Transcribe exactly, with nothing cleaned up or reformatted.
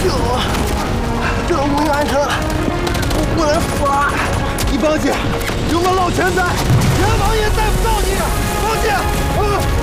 救我！这个无影暗城，我不能死啊！你放心，有我老钱在，阎王也带不到你。放心。